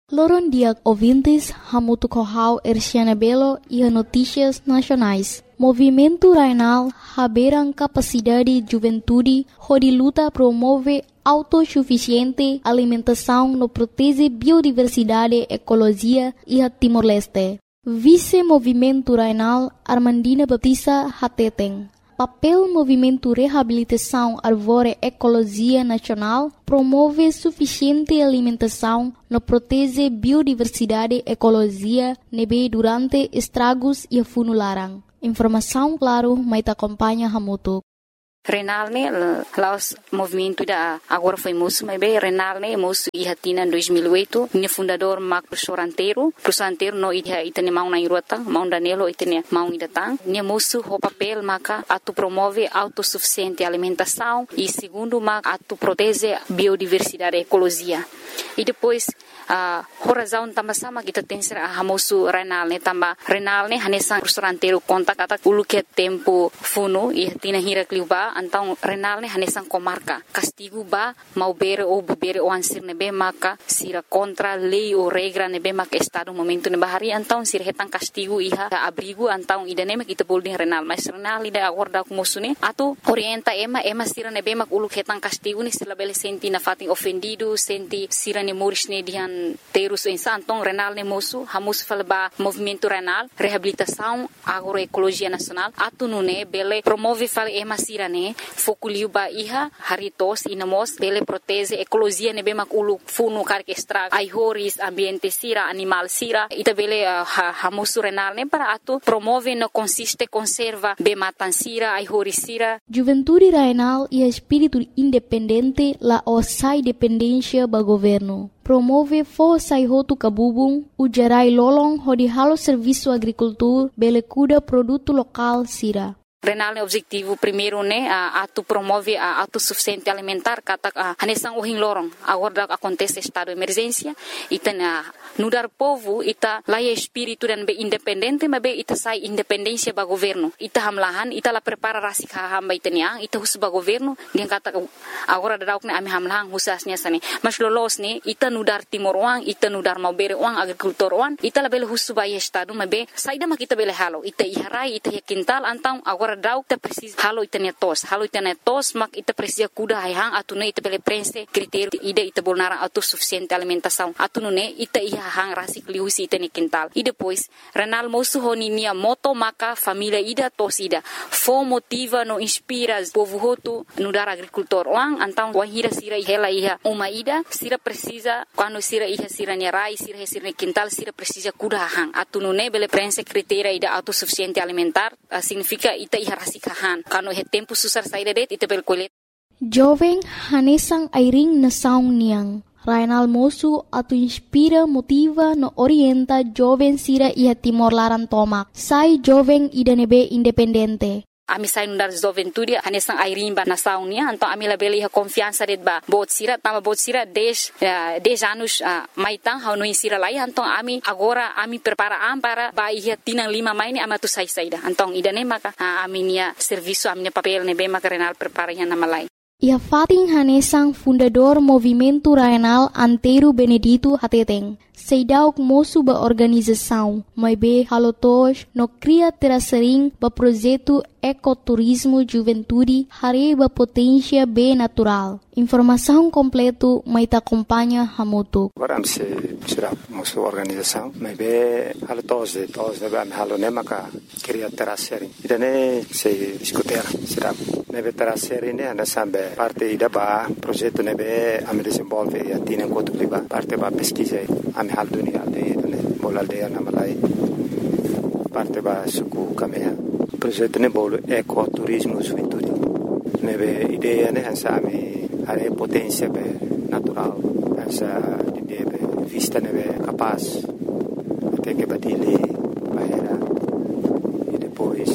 Loron dia ouvintes, hamutu kohau Erciana Belo e notícias nacionais. Movimento Rainal haberam capacidade juventude, onde luta promove autossuficiente alimentação no protege biodiversidade, ecologia e a Timor-Leste. Vice-Movimento Rainal Armandina Baptista Hateteng. Papel Movimento Reabilitação Árvore Ecologia Nacional promove suficiente alimentação no protege biodiversidade ecologia nebe durante estragos e funularan. Informação claro, mas acompanha Hamutu. Renal ne laos movimento da agora foi moço mas bem Renal ne moço e hatina em 2008 ne fundador Mark Prosoranteiro no idea itene mau na irota mau danelo itene mau idatang ne moço o papel maka atu promove autossuficiente alimentação e segundo maka atu protege biodiversidade ecologia e depois razão também sama kita tem ser moço Renal ne hanesang Prosoranteiro conta kata ulu que tempo funo e hatina hira kliuba então Renal ne hanesang comarca castigo ba mau bere ou bubere ou ansir nebe maka sira contra lei ou regra nebe maka estado momento ne bahari então sira hetang castigo iha abrigo então idane mak kita bolding Renal mas Renal ida acorda com moço ne atu orienta ema sira nebe mak ulu hetang castigo ne sila bele senti na fating ofendido senti sira ne moris ne dihan terus então Renal ne moço hamus falba movimento Renal reabilitação agroecologia nacional atu nune bele promove fale ema sira ne foculiu ba iha haritos inamos bele protege ecologia nebe mak ulu funu karke estraga ai horis ambiente sira animal sira ita bele hamusu Renal ne para atu promove no consiste conserva be matan sira ai horis sira. Juventude Rainal e espírito independente la osai dependência ba governo. Promove força e roto cabubung, ujarai lolong hodi halo serviço agricultura, bele cuida produto local sira. Renal ne objetivo primeiro ne atu promove a autossuficiente alimentar kata hanesang uhing lorong agora acontece estado de emergência ita nudar povo ita laia espírito dan be independente mas be ita sai independência ba governo ita hamlahan ita la prepara rasik hamba itania ita hus ba governo dia kata agora dauk ne ami hamlahan husasnya sane mas lolos ne ita nudar timor uang ita nudar mau bere uang agrikultor uang ita la bele hus ba estado mas be saida mak ita bele halo ita iharai ita quintal antang agora dauk ta precisa halo itania tos mak ita precisa kuda hayang atune ita bele prense critério ida ita bolnara autossuficiente alimentação atune ita iha hang rasik liusi itani quintal e depois Renal moço honinia moto maka família ida tos ida fo motiva no inspira povo hotu no dar agricultor wang antang wahira sira hela iha uma ida sira precisa quando sira iha sira nyarai sira quintal sira precisa kuda hang atune bele prense critério ida autossuficiente alimentar significa ita iha rasik hang quando he tempo susar saída det ita bel colet jovem hanesang airing na saung niang Rainal moço atu inspira, motiva, no orienta jovem sira iha Timor Laran tomak. Sai jovem ida nebe independente. Ami sai nundar juventude hanesang airimba na saunia então ami labele iha confiança det ba bot sira 10 anos maitang hau no insira lai então ami agora ami prepara para ba iha tinang 5 maini ama tu sai saida então ida ne maka ami nia serviço ami papel ne be maka Renal prepara iha na malai. Ia fating hanesang fundador Movimento Rainal Antero Benedito Hateteng. Seidauk moço ba organização, mas be halotos no cria terasering ba projeto ecoturismo juventude hare ba potência be natural. Informação completo mai ta acompanha Hamutu. Agora se será moço organização, mas be halotos de ba halo nemaka cria terasering. Idane se discutir será nebe terasering ne anda sambe parte ida ba projeto nebe am desenvolve e atina enquanto liba parte ba pesquisa am hal dunia de bola de na malai parte ba suku kamea projeto ne bolo ecoturismo juventude nebe ideia ne ansami are potência be natural essa ideia be vista nebe capaz até que batile bahera e depois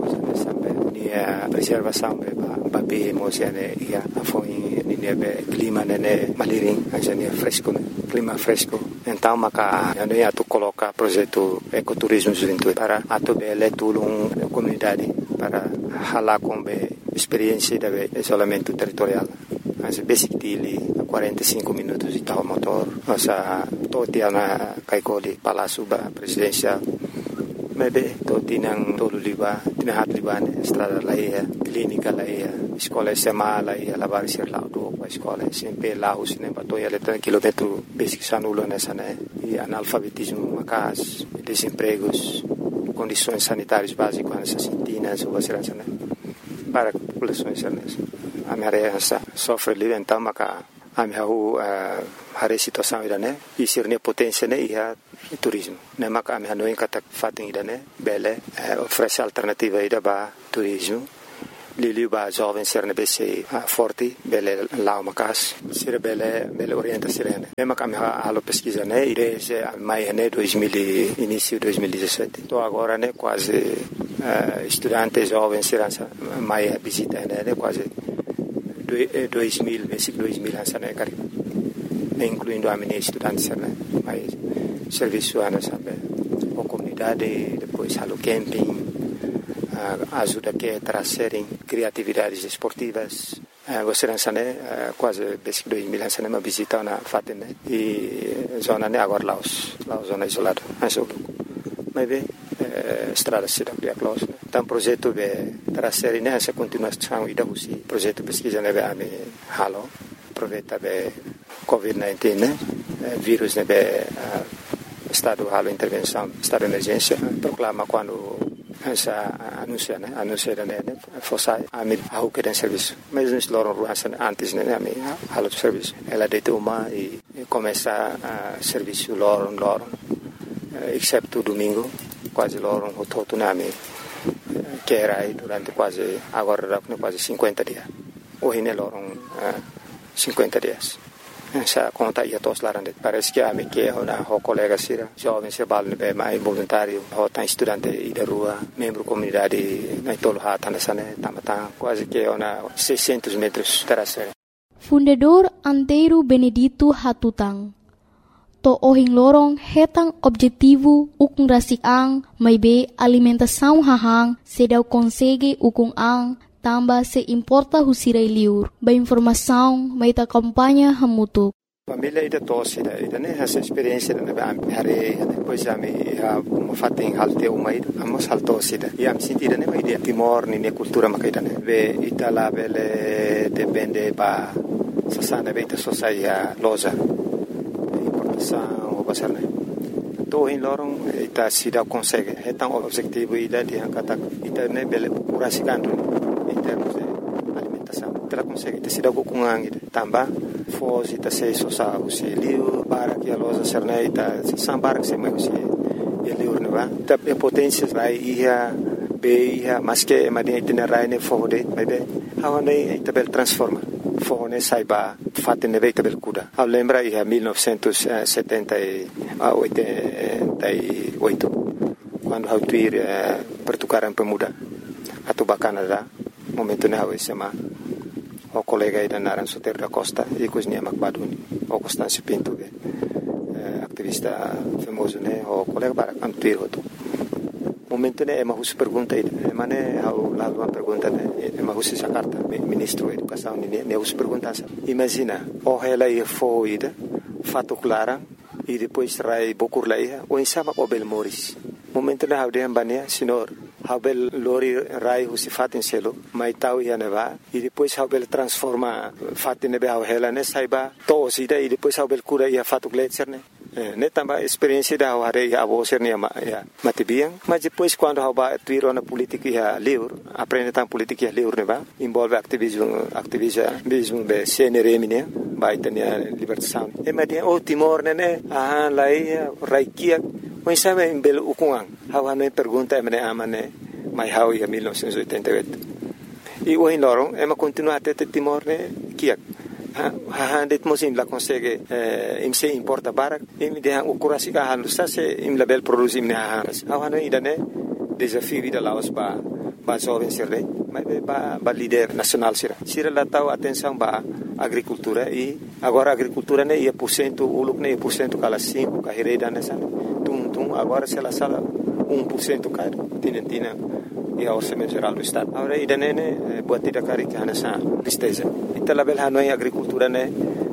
a preservação ba be mosiane ia afoi nebe clima nene maliring ajane fresco clima fresco então maka ano ia tu coloca projeto ecoturismo juventude para atobele tulung comunidade para hala com be experiência de isolamento territorial as basic dili 45 minutos de tal motor nossa totia na kaikoli Palácio Presidencial. Maybe totinang tolo liba, tinahat liba ne estrada laia, clínica laia, escola SMA laia, lavar ser lá do escola, sempre lá os ne batoia letra quilômetro basic sanulo nessa né, e analfabetismo macas, desempregos, condições sanitárias básicas nessas sintinas ou segurança né, para populações nessa. A minha sofre ali então maca a minha hari situação ida né, e ser ne potência né ia turismo. Ne maka ami hanoi kata fating ida ne bele oferece alternativa ida ba turismo. Lili ba jovem ser ne bese forte bele lá macas ser bele orienta sirene. Ne maka ami halo pesquisa né desde mai né 2000 início 2017. Tô agora né quase estudante jovem serança mai visita né quase 2000 basic 2000 ansa né cari. Incluindo a minha estudante né mais serviço ana sabe a comunidade depois halo camping ajuda que trazerem criatividades esportivas você não sabe quase basic 2000 ansa né uma visita na fatem né e zona né agora Laos zona isolada mas bem estrada cidade a close então projeto de trazer né essa continuação e da usi projeto pesquisa né a me halo aproveita be COVID-19 né vírus né be estado halo intervenção estado de emergência proclama quando essa anuncia né fosse a me ao que tem serviço mas nós loram ruas antes né a me halo serviço ela deita uma e começa a serviço loram exceto domingo quase loram o todo né me que era aí durante quase agora quase 50 dias hoje né loram 50 dias. Essa conta ia todos lá parece que a me que uma colega sira jovem se balne be mais voluntário ou tá estudante da rua membro comunidade na tolo hata nessa né tamata quase que uma 600 metros terastre. Fundador Antero Benedito Hatutang to ohing lorong hetang objetivo ukung rasik ang may be alimentação hahang sedaw konsege ukung ang tambah se importa husirai liur. Ba informação, mai ta kampanya hamutuk. Família ida tosida, ida né essa experiência na hari depois ami uma fating halte uma ida, amos haltosida. E am sentida né ida Timor ni cultura makaida né. Be itala bele depende ba sasana beita sosaya loja. Importação o basar né. To in lorong ita sida consegue. Hetang objetivo ida diangkata ita né bele kurasikan em termos de alimentação. Ela consegue ter sido com angin também fosse ta sei sosa o se liu para que a loja serneita sambar que se mais o liu não vai ta potência vai ia be ia mas que madia tem rai ne fode bebe aonde tabel transforma fone saiba fatte ne tabel kuda a lembra ia 1988 quando hau tuir pertukaran pemuda atau Canadá momento na hawe sama o colega ida naran Soter da Costa e cozinha Macbaduni o Constâncio Pinto activista famoso né o colega para antuir hoto momento né é mahus pergunta ida mane hau lá uma pergunta né é mahus essa carta ministro da educação né us pergunta imagina o ela ia foi ida fato clara e depois trai bokur lá ia o insama o Belmoris momento na hau de ambania senhor Habel lori rai husi fatin selo mai tau ia neva e depois habel transforma fatin nebe hela ne saiba to sida e depois habel cura ia fatu gletser ne tamba experiência da hare ia abo ser ne matibiang mas depois quando haba tuiro na política ia livre aprende tam política ia livre neva envolve ativismo be CNRM ne vai ter libertação e madia o Timor ne lai raikia mas sabe em belo ukungang hawa no pergunta emne amane mai hau ia 1988 e o lorong ema continua até Timor ne kiak det mosim la consegue imse importa barak im de o kurasi ka halu sa se im label produce im ne hawa no idane desafio da Laos ba jovem sirre ba líder nacional sira la tau atenção ba agricultura e agora agricultura ne ia % uluk ne % kala 5 ka hereda nessa tum agora se ela sala 1% caro tinentina e a orçamento geral do estado agora ida ne buat tidak kari que nessa tristeza ita label hanoi agricultura ne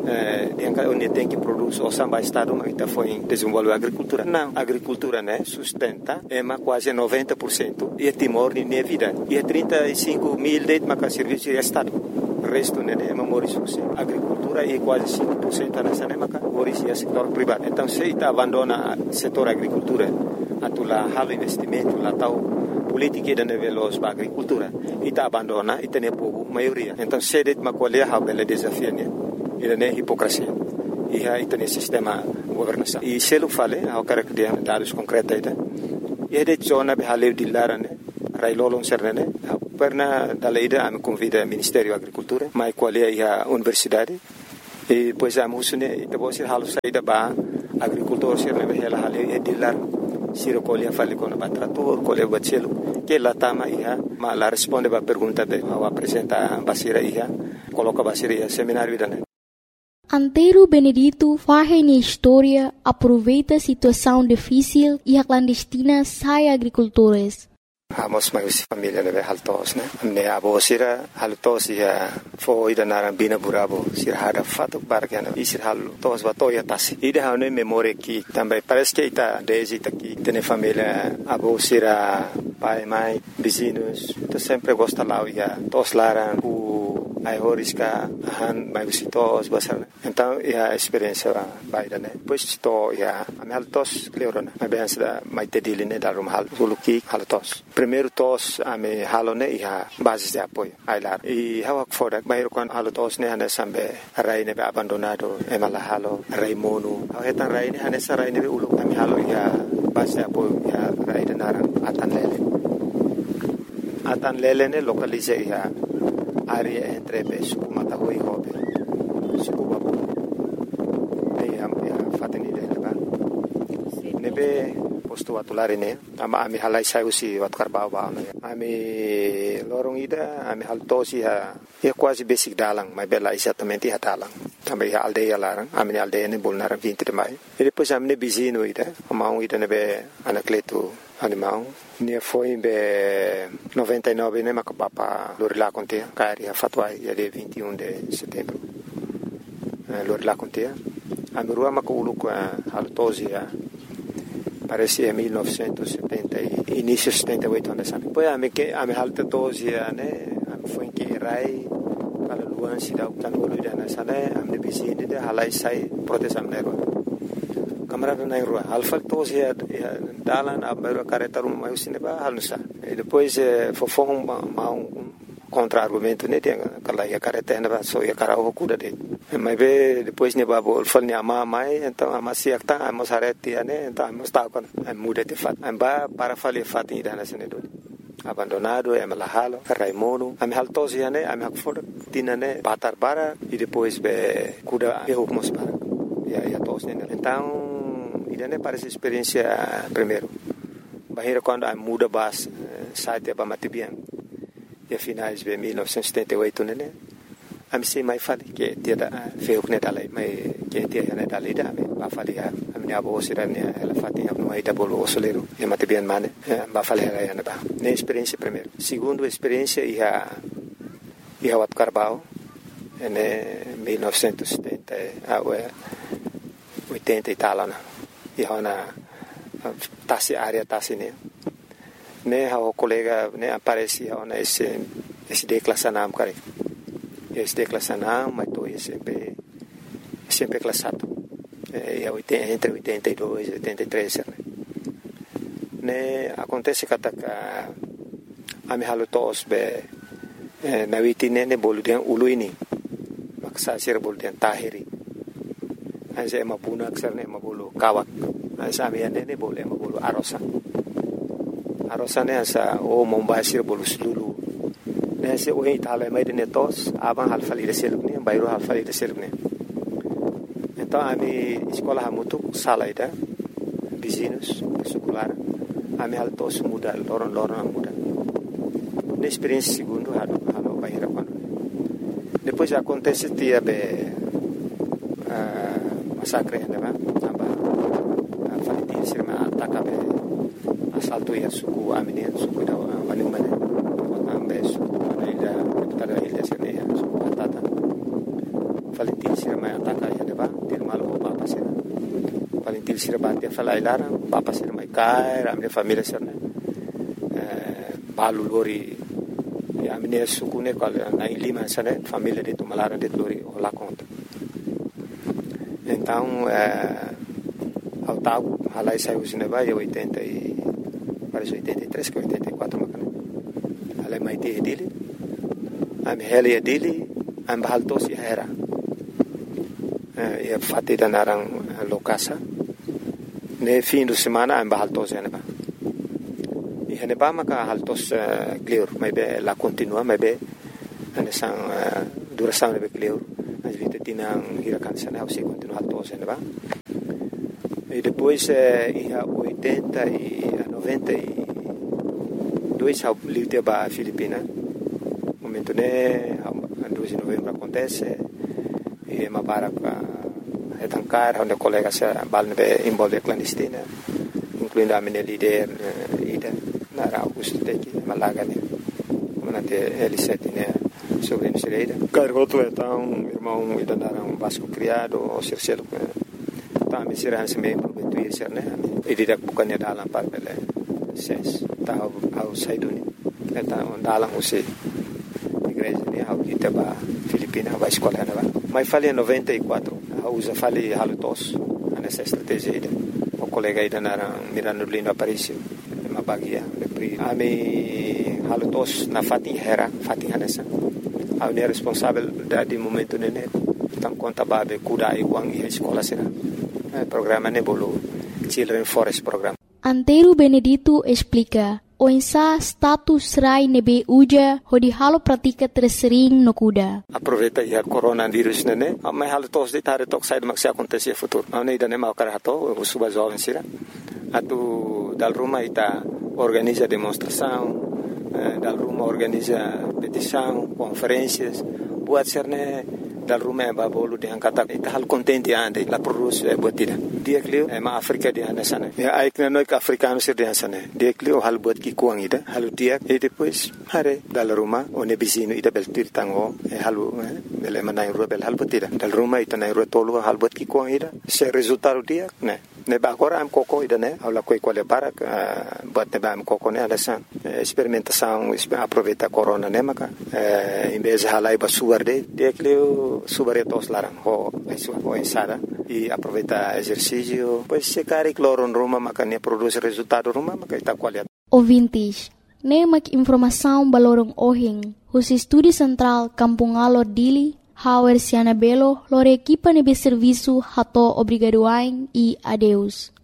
onde tem que produzir o samba estado ainda foi desenvolver a agricultura. Não, a agricultura, né, sustenta quase 90% e Timor de minha vida. E 35 mil de serviço de estado. O resto, né, é morisco. Agricultura e quase 5% nessa nemaca morisco é setor privado. Então, se está abandona o setor agricultura, atula halo investimento, lá tal política da veloz para agricultura, e está abandona e tem povo maioria. Então, se det macolher a bela desafio, né, e não é hipocrisia. E aí tem sistema governação. E se ele fala, eu quero que dê dados concretos aí, e de zona de haleu de lara, né, railolon serne, perna da lei da me convida Ministério da Agricultura, mas qual é a universidade? E depois a musune, e depois se halu saída ba agricultor serne behela haleu e de lara. Se recolhe a fale com o trator, colhe o bacelo, que lá tama ia, mas lá responde a pergunta de ao apresenta a basira ia, coloca a basira ia seminário da né. Antero Benedito faz na história, aproveita a situação difícil e a clandestina sai agricultores. Amos mais família de haltos, né? Ne abo sira haltos ia foi da narambina burabo sira hada fato bargana e sira haltos batoya tasi. E de hane memória que também parece que está desde aqui tem família abo sira pai mãe vizinhos, então sempre gosta lá ia tos laran ai horisca han mai visitos basar. Então a experiência baida né. Depois to ia a haltos cleorona. A bem da mai tedili né da rumhal suluki haltos. Primeiro tos a me halone ia base de apoio. Ai lá. E hawak fora mai kon haltos né ana sambe rai ne abandonado e mala halo rai mono. Au hetan rai ne ana sa rai ne ulu a me halo ia base de apoio ia rai de naran atan lele ne localize ia área entre suku Matahui e Hobe, suku Babu. Aí a fateni dele lá. Nebe posto atulari ne, ami halai sai usi wat karbau ba ne. Ami lorong ida, ami haltosi ha, quase basic dalang, mas bela exatamente ha dalang. Também a aldeia larang, ami aldeia ne bolnaram 20 de maio. E depois ami ne bizino ida, amau ida nebe anacleto animal. Ne foi em 99 né macapapa Lorila contea cari a fatuai dia 21 de setembro Lorila contea a merua maculu com a haltosia parece em 1970 início 78 anos depois a me haltosia né foi que rai para luan sida utanolo dana sana am de bizine de halai sai protesam nero camarada na rua alfa todos ia dalan a maior careta uma mais cinema halusa e depois fofão contra-argumento né tem aquela ia careta na só ia cara o cuda de mas depois ne babo fal ne ama mai então ama siak tá amos arete né então amos tá com muda de fato amba para fazer fato ida na cena do abandonado é malahalo raimono am haltos ia né am hakfor tina né batar bara e depois cuda eu mos para ia tos né então idane parece experiência primeiro bahira quando a muda bas site para matibian e finais de 1978 né a me sei mais fale que dia da feu né dalai mas que dia né dalai da ba fale a minha avó será né ela fatinha no aí da bolo osoleiro e matibian mane ba fale ela né ba né experiência primeiro segundo experiência ia wat Carbau né 1970 a 80 e tal né e hona tasi área tasi ne o colega ne aparece hona esse declassanam cara esse declassanam mas tô sempre classado e entre 82 e 83 ne acontece que a me halo tos be na witine ne boludian uluini maksa sir boludian tahiri Saya mabuna aksarnya mabulu kawak. Saya ne boleh mabulu arosa. Arosanya sa membasir bolu selulu. Nasi Itala mai de netos abang halfali de selukni bayro halfali de selukni. Então ami sekolah hamutuk salaida business sekolah. Ami haltos muda loron muda. Na experiência segundo halo bayra quando. Depois acontece dia masakre né aba falitin sirma ataka asalto ya suku aminin suku da manumane ambe suku ida tada ilha sirne suku atata falitin sirma ataka família se rebate a falar lá, papa se mai cair, a minha família se balu lori, a minha suku ne qual na Lima se família de Tumalara de lori o lá conta. Então, ao tal, lá saiu se neva em 83 que 84 macana. Ela mai te dele, a minha heli dele, a bahalto se era. E fatti da narang lokasa ne fim de semana am bahaltos neba e neba maka haltos clear mai be la continua mai be anesang duração nebe clear as vita tinang hirakan sana se continua haltos neba e depois ia 80 e 92 ao livre ba Filipina momento ne 2 de novembro acontece e mabarak etankar onde colegas balne involve clandestina incluindo a minha líder ida na Augusto Teki Malaga né manate L7 né sobre a Nereida cargoto então irmão ida naram Vasco criado o Circelo tá me será se me prometuir ser né e didak bukannya dalam par bele ses tá ao saiduni então dalam você igreja né ao kita ba Filipina vai escola né mas falei em 94 usa falei halutos nessa estratégia o colega ainda era mirando lindo Aparício uma bagia a me halutos na fatin hanessa a minha responsável de momento nene então conta babe kuda iguang e escola será programa nebolo Children Forest Program. Antero Benedito explica o insa status rai nebe uja hodi halo pratika tersering no kuda. Aproveita ya coronavírus nene, mas halo tos de tare tok sai de acontecer futuro. Não ida nem mau karato, o suba jovem sira. Atu dal Roma ita organiza demonstração, dal Roma organiza petição, conferências, buat serne dal Roma ba bolu de angkata ita hal contente ande la produce botida. Dia klio ma Afrika de anda sana. Ya aikna no ka africano sir de sana. Dia klio hal bot ki kuang ida, hal dia e depois hare dal Roma o ne bisino ida bel tirtango halu bel manai rebel hal botida. Dal Roma ita na tolo hal bot ki kuang ida. Se resultado dia ne ba agora am coco ida ne ala coi quale para bot ne ba am coco ne ala san. Experimentação aproveita corona ne maka em vez halai ba suarde dia klio subaretos larang ho ensada e aproveita exercício pois se cari cloro em Roma maka ne produz resultado Roma maka ita qualidade. Ouvintes, ne mak informação balorong ohing hus estúdio central Kampung Alor Dili Hauer Siana Belo lore equipa nebe serviço hato obrigadoain e adeus.